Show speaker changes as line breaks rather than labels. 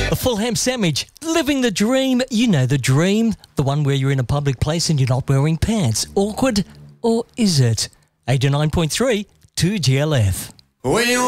A full ham sandwich, living the dream. You know the dream, the one where you're in a public place and you're not wearing pants. Awkward, or is it? 89.3 2GLF.